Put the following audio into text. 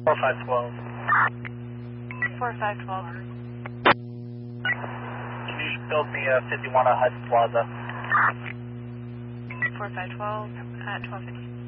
4512. 4512. Can you build me a 51 at Hudson Plaza? 4512 at 1250.